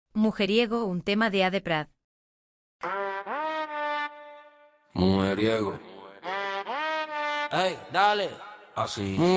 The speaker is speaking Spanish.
Mujeriego, un tema de Ade Prat. Mujeriego. Ey, dale. Así.